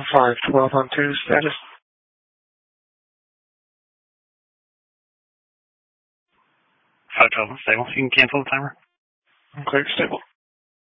512 on 2 status. 512 stable. You can cancel the timer. Okay, stable.